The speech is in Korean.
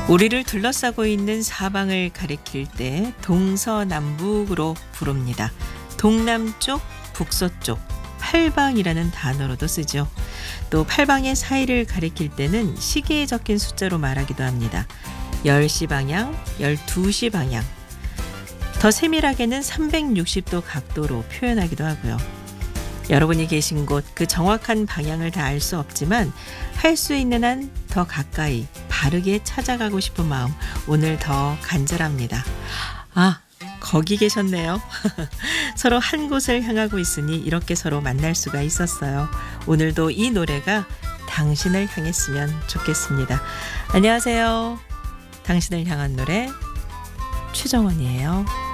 우리를 둘러싸고 있는 사방을 가리킬 때 동서남북으로 부릅니다. 동남쪽, 북서쪽, 팔방이라는 단어로도 쓰죠. 또 팔방의 사이를 가리킬 때는 시계에 적힌 숫자로 말하기도 합니다. 10시 방향, 12시 방향. 더 세밀하게는 360도 각도로 표현하기도 하고요. 여러분이 계신 곳 그 정확한 방향을 다 알 수 없지만 할 수 있는 한 더 가까이 바르게 찾아가고 싶은 마음 오늘 더 간절합니다. 아, 거기 계셨네요. 서로 한 곳을 향하고 있으니 이렇게 서로 만날 수가 있었어요. 오늘도 이 노래가 당신을 향했으면 좋겠습니다. 안녕하세요. 당신을 향한 노래 최정원이에요.